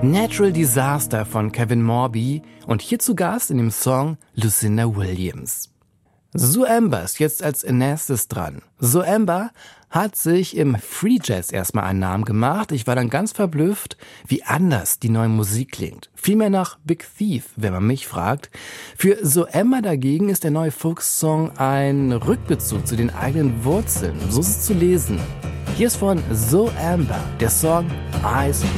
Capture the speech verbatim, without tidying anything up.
Natural Disaster von Kevin Morby und hier zu Gast in dem Song Lucinda Williams. Sue Amber ist jetzt als nächstes dran. Sue Amber hat sich im Free Jazz erstmal einen Namen gemacht. Ich war dann ganz verblüfft, wie anders die neue Musik klingt. Vielmehr nach Big Thief, wenn man mich fragt. Für Sue Amber dagegen ist der neue Folksong ein Rückbezug zu den eigenen Wurzeln. So ist es zu lesen. Hier ist von Sue Amber der Song Eyes